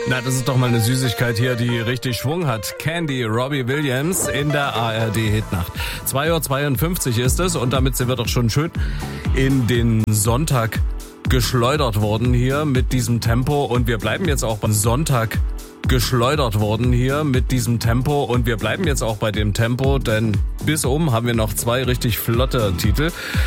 Na, das ist doch mal eine Süßigkeit hier, die richtig Schwung hat. Candy, Robbie Williams in der ARD-Hitnacht. 2:52 Uhr ist es und damit sind wir doch schon schön in den Sonntag geschleudert worden hier mit diesem Tempo. Und wir bleiben jetzt auch beim Sonntag geschleudert worden hier mit diesem Tempo. Und wir bleiben jetzt auch bei dem Tempo, denn bis haben wir noch 2 richtig flotte Titel.